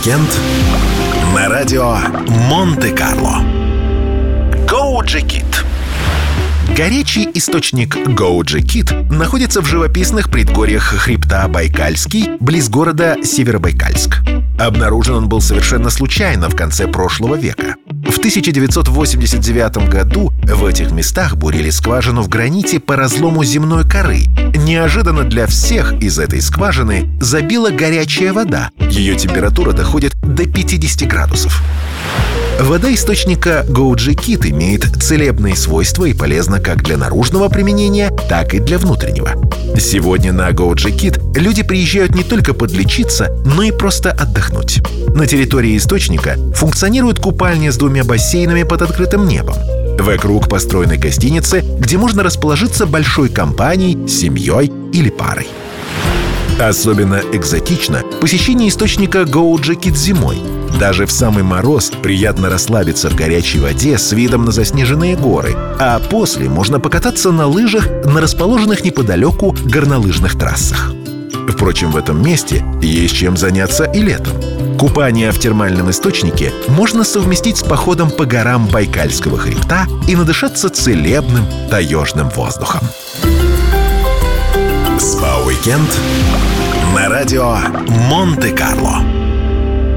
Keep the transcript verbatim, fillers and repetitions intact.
Спа-уикенд на радио Монте-Карло. Гоуджи Кит. Горячий источник Гоуджи Кит находится в живописных предгорьях хребта Байкальский, близ города Северобайкальск. Обнаружен он был совершенно случайно в конце прошлого века. В тысяча девятьсот восемьдесят девятом году в этих местах бурили скважину в граните по разлому земной коры. Неожиданно для всех из этой скважины забила горячая вода. Ее температура доходит до пятидесяти градусов. Вода источника Гоуджи Кит имеет целебные свойства и полезна как для наружного применения, так и для внутреннего. Сегодня на Гоуджи Кит люди приезжают не только подлечиться, но и просто отдохнуть. На территории источника функционирует купальня с двумя бассейнами под открытым небом. Вокруг построены гостиницы, где можно расположиться большой компанией, семьей или парой. Особенно экзотично посещение источника Гоуджи Кит зимой. Даже в самый мороз приятно расслабиться в горячей воде с видом на заснеженные горы, а после можно покататься на лыжах на расположенных неподалеку горнолыжных трассах. Впрочем, в этом месте есть чем заняться и летом. Купание в термальном источнике можно совместить с походом по горам Байкальского хребта и надышаться целебным таежным воздухом. Спа-уикенд на радио Монте-Карло.